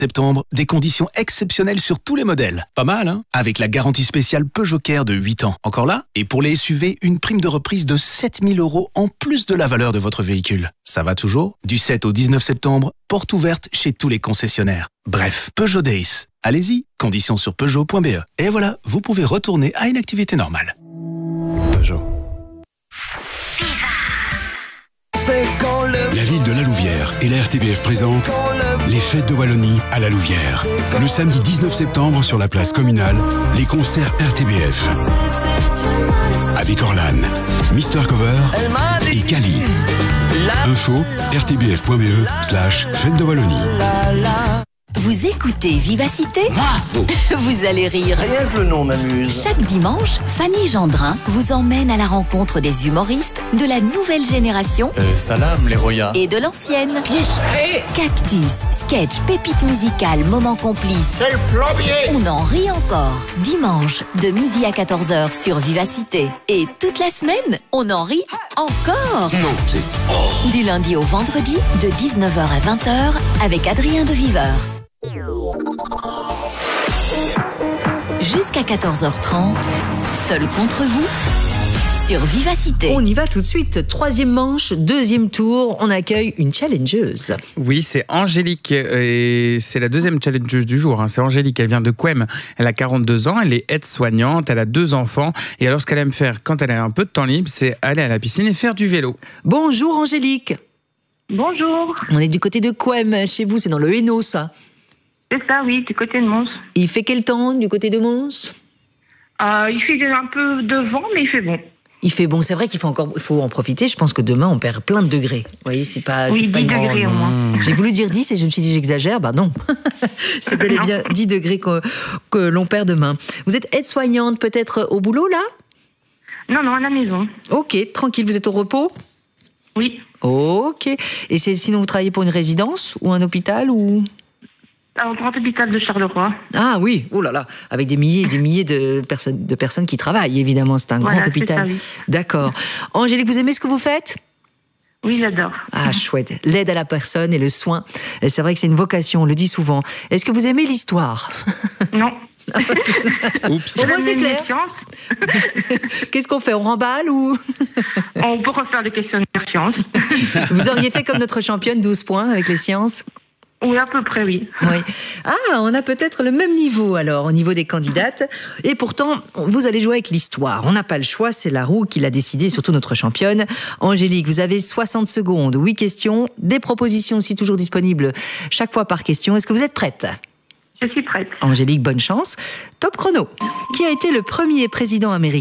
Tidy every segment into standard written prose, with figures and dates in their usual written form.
septembre, des conditions exceptionnelles sur tous les modèles. Pas mal, hein? Avec la garantie spéciale Peugeot Care de 8 ans. Encore là? Et pour les SUV, une prime de reprise de 7 000 € en plus de la valeur de votre véhicule. Ça va toujours? Du 7 au 19 septembre, porte ouverte chez tous les concessionnaires. Bref, Peugeot Days. Allez-y, conditions sur Peugeot.be. Et voilà, vous pouvez retourner à une activité normale. Peugeot. La ville de La Louvière et la RTBF présentent les fêtes de Wallonie à La Louvière. Le samedi 19 septembre sur la place communale, les concerts RTBF. Avec Orlan, Mister Cover et Kali. Info rtbf.be/fête de Wallonie. Vous écoutez Vivacité ? Bravo. Vous allez rire. Rien que le nom m'amuse. Chaque dimanche, Fanny Gendrin vous emmène à la rencontre des humoristes de la nouvelle génération Salam les Roya. et de l'ancienne. Qui serait? Cactus, sketch, pépites musicales, moments complices. C'est le plombier. On en rit encore. Dimanche, de midi à 14h sur Vivacité. Et toute la semaine, on en rit encore. Non, c'est... Oh. Du lundi au vendredi, de 19h à 20h, avec Adrien de Viveur. Jusqu'à 14h30, seul contre vous, sur Vivacité. On y va tout de suite. Troisième manche, deuxième tour. On accueille une challengeuse. Oui, c'est Angélique et c'est la deuxième challengeuse du jour. C'est Angélique, elle vient de Couême. Elle a 42 ans, elle est aide-soignante, elle a 2 enfants. Et alors, ce qu'elle aime faire quand elle a un peu de temps libre, c'est aller à la piscine et faire du vélo. Bonjour Angélique. Bonjour, On est du côté de Couême. Chez vous, c'est dans le Hainaut, ça. c'est ça, oui, du côté de Mons. Il fait quel temps du côté de Mons ? Il fait un peu de vent, mais il fait bon. Il fait bon. C'est vrai qu'il faut en profiter. Je pense que demain, on perd plein de degrés. Vous voyez, c'est pas... Oui, c'est pas 10 une- degrés au moins. J'ai voulu dire 10 et je me suis dit j'exagère. Bah non. C'est bel et bien 10 degrés que l'on perd demain. Vous êtes aide-soignante peut-être au boulot, là ? Non, non, à la maison. Ok, tranquille. Vous êtes au repos ? Oui, Ok. Et sinon, vous travaillez pour une résidence ou un hôpital ou... au grand hôpital de Charleroi. Ah oui, oh là là, avec des milliers et des milliers de personnes qui travaillent, évidemment. C'est un Voilà, grand c'est hôpital. ça, oui. D'accord. Angélique, vous aimez ce que vous faites ? Oui, j'adore. Ah, chouette. L'aide à la personne et le soin. Et c'est vrai que c'est une vocation, on le dit souvent. Est-ce que vous aimez l'histoire ? Non. Oups. Au moins, c'est Même les clair. sciences, Qu'est-ce qu'on fait ? On remballe ou... on peut refaire des questionnaires sciences. Vous auriez fait comme notre championne, 12 points avec les sciences ? Oui, à peu près, oui. Oui. Ah, on a peut-être le même niveau alors, au niveau des candidates. Et pourtant, vous allez jouer avec l'histoire. On n'a pas le choix, c'est la roue qui l'a décidé, surtout notre championne. Angélique, vous avez 60 secondes, 8 questions, des propositions aussi toujours disponibles chaque fois par question. Est-ce que vous êtes prête ? Je suis prête. Angélique, bonne chance. Top chrono. Qui a été le premier président américain ?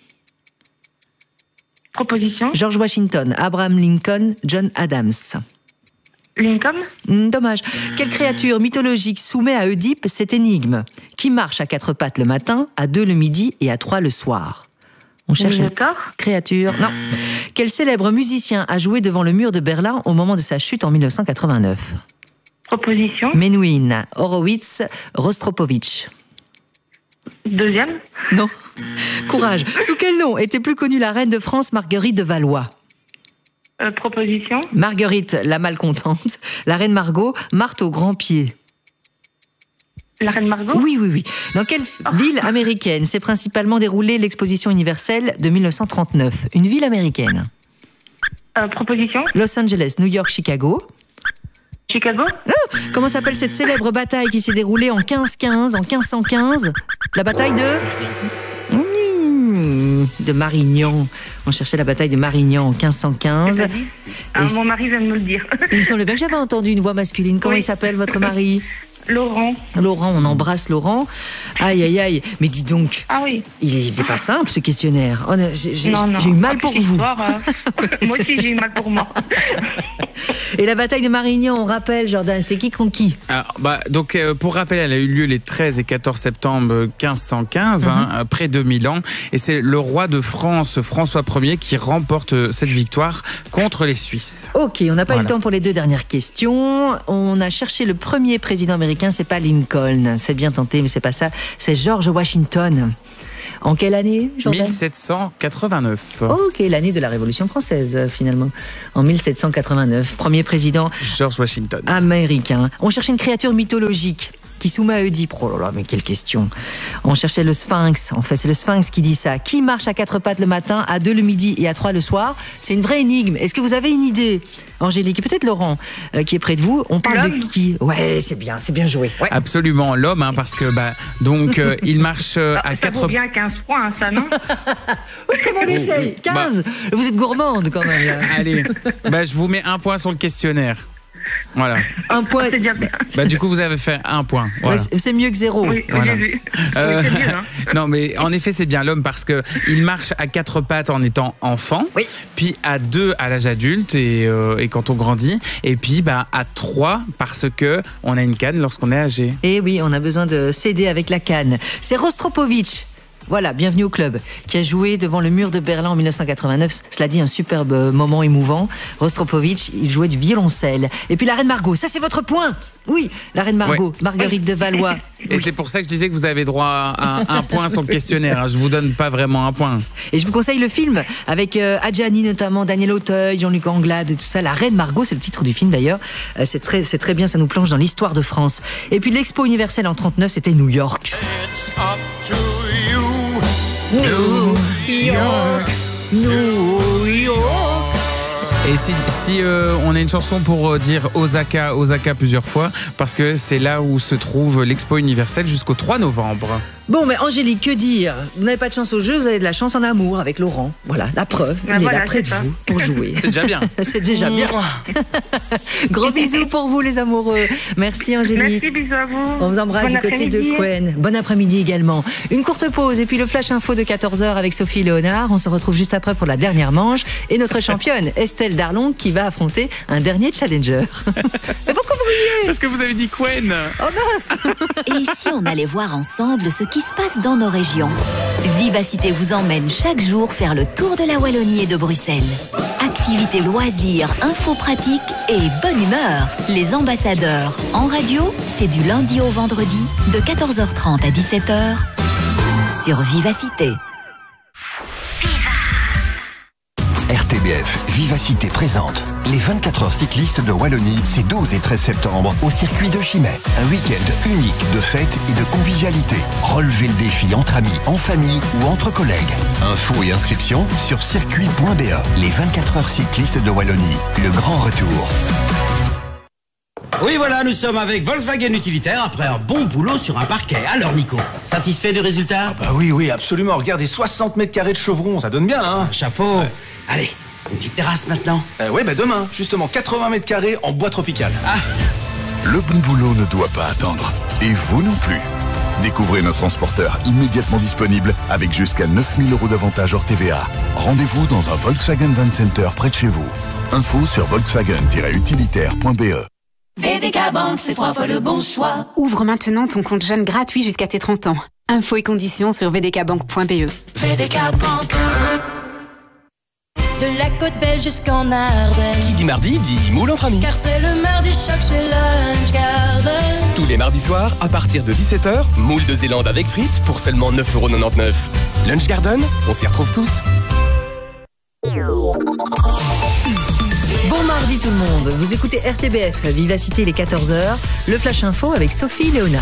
Proposition. George Washington, Abraham Lincoln, John Adams. Lincoln. Dommage. Quelle créature mythologique soumet à Oedipe cette énigme ? Qui marche à 4 pattes le matin, à 2 le midi et à 3 le soir ? On cherche une Minotaure. créature. Non. Quel célèbre musicien a joué devant le mur de Berlin au moment de sa chute en 1989 ? Proposition. Menuhin, Horowitz, Rostropovitch. Deuxième. Non. Courage. Sous quel nom était plus connue la reine de France Marguerite de Valois ? Proposition. Marguerite la malcontente, la reine Margot, Marthe au grand pied. La reine Margot. Oui, oui, oui. Dans quelle ville américaine s'est principalement déroulée l'exposition universelle de 1939 ? Une ville américaine. Proposition. Los Angeles, New York, Chicago. Chicago. Comment s'appelle cette célèbre bataille qui s'est déroulée en 1515 ? La bataille de Marignan. On cherchait la bataille de Marignan en 1515. Mon mari vient de me le dire. Il me semble bien que j'avais entendu une voix masculine. Comment Oui. il s'appelle, votre mari ? Laurent. Laurent, on embrasse Laurent. Aïe, aïe, aïe. Mais dis donc, Ah oui. il n'est pas simple ce questionnaire. Oh, j'ai Non, non. eu mal pour vous. Histoire, moi aussi, j'ai eu mal pour moi. Et la bataille de Marignan, on rappelle, Jordan, c'était qui contre qui ? Alors, donc, pour rappel, elle a eu lieu les 13 et 14 septembre 1515, près de Milan. Et c'est le roi de France, François Ier, qui remporte cette victoire contre les Suisses. Ok, on n'a pas eu Voilà. le temps pour les 2 dernières questions. On a cherché le premier président américain, c'est pas Lincoln. C'est bien tenté, mais c'est pas ça. C'est George Washington. En quelle année, Jordan ? 1789. Ok, l'année de la Révolution française, finalement. En 1789, premier président George Washington. américain. On cherchait une créature mythologique qui soumet à Oedipe. Oh là là, mais quelle question. On cherchait le Sphinx. En fait, c'est le Sphinx qui dit ça. Qui marche à 4 pattes le matin, à 2 le midi et à 3 le soir ? C'est une vraie énigme. Est-ce que vous avez une idée, Angélique, et peut-être Laurent, qui est près de vous ? On parle de qui ? Ouais, c'est bien joué. Ouais. Absolument, l'homme, hein, parce que donc il marche à Ça 4 vaut bien 15 points, ça, non ? Comment on essaye ? 15 Vous êtes gourmande quand même. Là. Allez, je vous mets 1 point sur le questionnaire. Voilà. 1 point. C'est bien. Du coup, vous avez fait 1 point. Voilà. Ouais, c'est mieux que 0. Oui, Voilà. j'ai vu. Oui, c'est mieux, hein. Non, mais en effet, c'est bien l'homme parce que il marche à 4 pattes en étant enfant, Oui. puis à 2 à l'âge adulte et quand on grandit, et puis à 3 parce que on a une canne lorsqu'on est âgé. Et oui, on a besoin de s'aider avec la canne. C'est Rostropovitch. Voilà, bienvenue au club, qui a joué devant le mur de Berlin en 1989. Cela dit, un superbe moment émouvant. Rostropovitch, il jouait du violoncelle. Et puis la reine Margot, ça c'est votre point. Oui, la reine Margot, Ouais. Marguerite de Valois. Et c'est pour ça que je disais que vous avez droit à 1 point sur le questionnaire. Je vous donne pas vraiment 1 point. Et je vous conseille le film avec Adjani notamment, Daniel Auteuil, Jean-Luc Anglade, tout ça. La reine Margot, c'est le titre du film d'ailleurs. C'est très bien, ça nous plonge dans l'histoire de France. Et puis l'Expo universelle en 39, c'était New York. New York, New York. Et si on a une chanson pour dire Osaka plusieurs fois, parce que c'est là où se trouve l'Expo universelle jusqu'au 3 novembre. Bon, mais Angélique, que dire ? Vous n'avez pas de chance au jeu, vous avez de la chance en amour avec Laurent. Voilà, la preuve, il est voilà, là près de c'est ça. vous pour jouer. C'est déjà bien. C'est déjà bien. Gros bisous pour vous les amoureux. Merci Angélique. Merci, bisous à vous. On vous embrasse Bon du côté de après-midi. Quen. Bon après-midi également. Une courte pause et puis le flash info de 14h avec Sophie Léonard. On se retrouve juste après pour la dernière manche. Et notre championne, Estelle Darlon, qui va affronter un dernier challenger. Mais pourquoi vous riez ? Parce que vous avez dit Quen. Oh mince. Et si on allait voir ensemble ce qui se passe dans nos régions ? Vivacité vous emmène chaque jour faire le tour de la Wallonie et de Bruxelles. Activités, loisirs, infos pratiques et bonne humeur. Les ambassadeurs en radio, c'est du lundi au vendredi de 14h30 à 17h sur Vivacité. RTBF Vivacité présente les 24 heures cyclistes de Wallonie, c'est 12 et 13 septembre au circuit de Chimay. Un week-end unique de fêtes et de convivialité. Relevez le défi entre amis, en famille ou entre collègues. Infos et inscriptions sur circuit.be. Les 24 heures cyclistes de Wallonie, le grand retour. Oui, voilà, nous sommes avec Volkswagen Utilitaire après un bon boulot sur un parquet. Alors, Nico, satisfait du résultat ? Oui, absolument. Regardez, 60 mètres carrés de chevron, ça donne bien, hein ? Chapeau. Allez, une petite terrasse maintenant. Demain, justement, 80 mètres carrés en bois tropical. Le bon boulot ne doit pas attendre. Et vous non plus. Découvrez nos transporteurs immédiatement disponibles avec jusqu'à 9 000 € d'avantage hors TVA. Rendez-vous dans un Volkswagen Van Center près de chez vous. Info sur volkswagen-utilitaire.be. VDK Bank, c'est 3 fois le bon choix. Ouvre maintenant ton compte jeune gratuit jusqu'à tes 30 ans. Infos et conditions sur vdkbank.be. VDK Bank. De la côte belge jusqu'en Ardennes. Qui dit mardi dit moule entre amis. Car c'est le mardi choc chez Lunch Garden. Tous les mardis soirs, à partir de 17h, moule de Zélande avec frites pour seulement 9,99 €. Lunch Garden, on s'y retrouve tous. Bon mardi tout le monde. Vous écoutez RTBF, Vivacité, les 14h. Le Flash Info avec Sophie Léonard.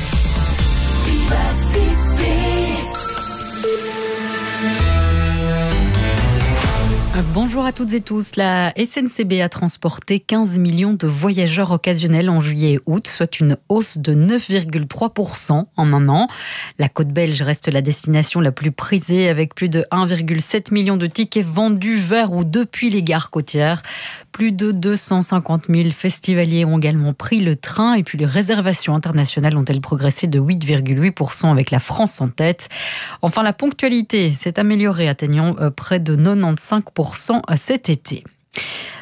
Bonjour à toutes et tous. La SNCB a transporté 15 millions de voyageurs occasionnels en juillet et août, soit une hausse de 9,3% en un an. La côte belge reste la destination la plus prisée avec plus de 1,7 million de tickets vendus vers ou depuis les gares côtières. Plus de 250 000 festivaliers ont également pris le train et puis les réservations internationales ont-elles progressé de 8,8% avec la France en tête. Enfin, la ponctualité s'est améliorée, atteignant près de 95% cet été.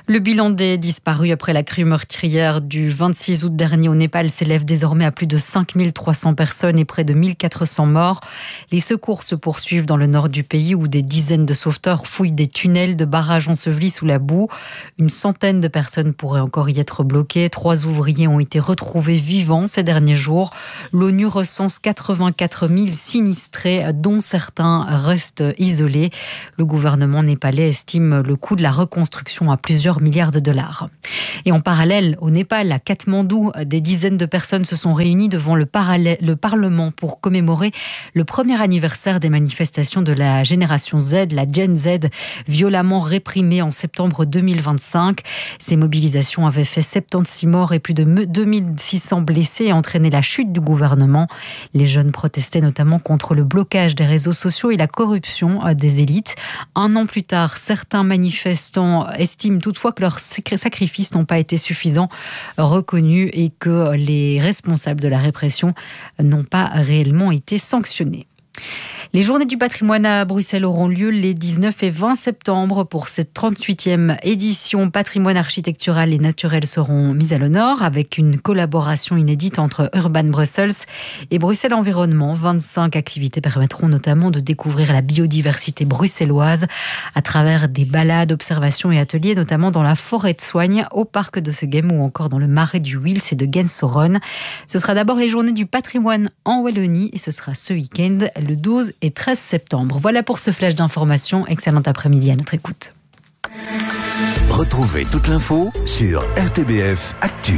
Le bilan des disparus après la crue meurtrière du 26 août dernier au Népal s'élève désormais à plus de 5300 personnes et près de 1400 morts. Les secours se poursuivent dans le nord du pays où des dizaines de sauveteurs fouillent des tunnels de barrages ensevelis sous la boue. Une centaine de personnes pourraient encore y être bloquées. 3 ouvriers ont été retrouvés vivants ces derniers jours. L'ONU recense 84 000 sinistrés, dont certains restent isolés. Le gouvernement népalais estime le coût de la reconstruction à plusieurs milliards de dollars. Et en parallèle, au Népal, à Katmandou, des dizaines de personnes se sont réunies devant le Parlement pour commémorer le premier anniversaire des manifestations de la génération Z, la Gen Z, violemment réprimée en septembre 2025. Ces mobilisations avaient fait 76 morts et plus de 2600 blessés et entraîné la chute du gouvernement. Les jeunes protestaient notamment contre le blocage des réseaux sociaux et la corruption des élites. Un an plus tard, certains manifestants estiment toutefois que leurs sacrifices n'ont pas été suffisants, reconnus, et que les responsables de la répression n'ont pas réellement été sanctionnés. Les journées du patrimoine à Bruxelles auront lieu les 19 et 20 septembre. Pour cette 38e édition, patrimoine architectural et naturel seront mis à l'honneur avec une collaboration inédite entre Urban Brussels et Bruxelles Environnement. 25 activités permettront notamment de découvrir la biodiversité bruxelloise à travers des balades, observations et ateliers, notamment dans la forêt de Soigne, au parc de Segem ou encore dans le marais du Wils et de Gensoron. Ce sera d'abord les journées du patrimoine en Wallonie et ce sera ce week-end, le 12 et 13 septembre. Voilà pour ce flash d'information. Excellent après-midi à notre écoute. Retrouvez toute l'info sur RTBF Actu.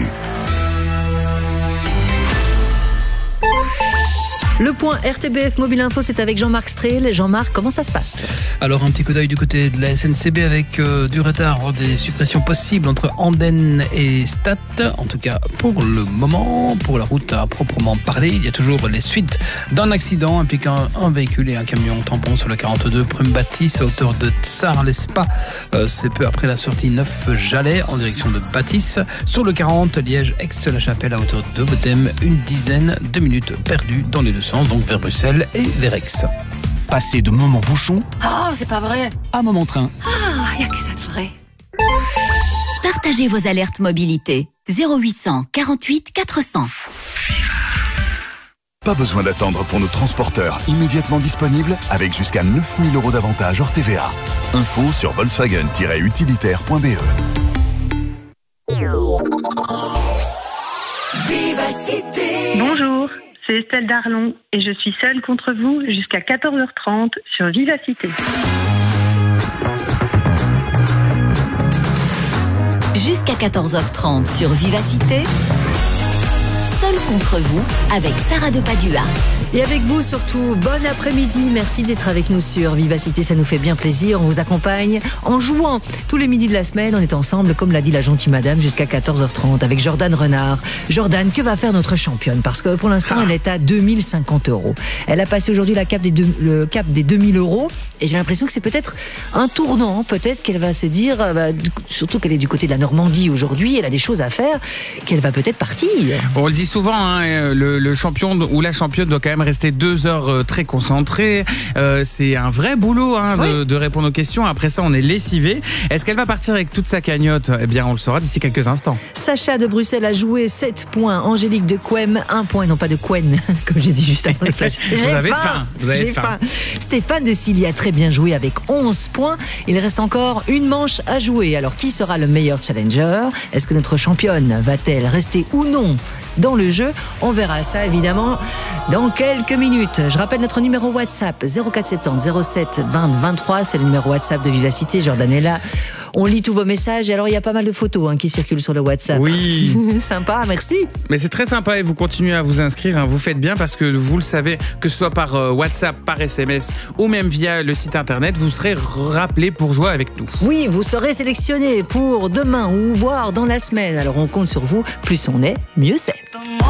Le point RTBF Mobile Info, c'est avec Jean-Marc Strehl. Jean-Marc, comment ça se passe ? Alors, un petit coup d'œil du côté de la SNCB avec du retard, des suppressions possibles entre Andenne et Stad. En tout cas, pour le moment, pour la route à proprement parler, il y a toujours les suites d'un accident impliquant un véhicule et un camion tampon sur le 42 Prum Bâtisse à hauteur de Tsar-les-Spas. C'est peu après la sortie 9 Jalais en direction de Bâtisse. Sur le 40 Liège-Aix-la-Chapelle à hauteur de Bothème, une dizaine de minutes perdues dans les deux sens, donc vers Bruxelles et vers Aix. Passez de moment bouchon Oh, c'est pas vrai. à moment train. Ah, y a que ça de vrai. Partagez vos alertes mobilité. 0800 48 400. Pas besoin d'attendre pour nos transporteurs immédiatement disponibles avec jusqu'à 9 000 € d'avantage hors TVA. Info sur volkswagen-utilitaire.be. Bonjour, c'est Estelle Darlon et je suis seule contre vous jusqu'à 14h30 sur Vivacité. Jusqu'à 14h30 sur Vivacité. Seul contre vous avec Sarah de Padua. Et avec vous surtout, bon après-midi. Merci d'être avec nous sur Vivacité, ça nous fait bien plaisir. On vous accompagne en jouant tous les midis de la semaine. On est ensemble, comme l'a dit la gentille madame, jusqu'à 14h30 avec Jordan Renard. Jordan, que va faire notre championne ? Parce que pour l'instant, elle est à 2050 €. Elle a passé aujourd'hui le cap des 2000 € et j'ai l'impression que c'est peut-être un tournant. Peut-être qu'elle va se dire, surtout qu'elle est du côté de la Normandie aujourd'hui, elle a des choses à faire, qu'elle va peut-être partir. On le dit souvent, hein, le champion ou la championne doit quand même rester 2 heures très concentré. C'est un vrai boulot de répondre aux questions. Après ça, on est lessivé. Est-ce qu'elle va partir avec toute sa cagnotte ? Eh bien, on le saura d'ici quelques instants. Sacha de Bruxelles a joué 7 points. Angélique de Quem, 1 point, et non pas de Quen, comme j'ai dit juste avant le flash. Vous avez faim. J'ai faim. Stéphane de Silly a très bien joué avec 11 points. Il reste encore une manche à jouer. Alors, qui sera le meilleur challenger ? Est-ce que notre championne va-t-elle rester ou non dans le jeu? On verra ça évidemment dans quelques minutes. Je rappelle notre numéro WhatsApp 0470 07 20 23, c'est le numéro WhatsApp de Vivacité. Jordan est là. On lit tous vos messages et alors il y a pas mal de photos qui circulent sur le WhatsApp. Oui. Sympa, merci. Mais c'est très sympa et vous continuez à vous inscrire. Vous faites bien parce que vous le savez, que ce soit par WhatsApp, par SMS ou même via le site internet, vous serez rappelé pour jouer avec nous. Oui, vous serez sélectionné pour demain ou voire dans la semaine. Alors on compte sur vous. Plus on est, mieux c'est.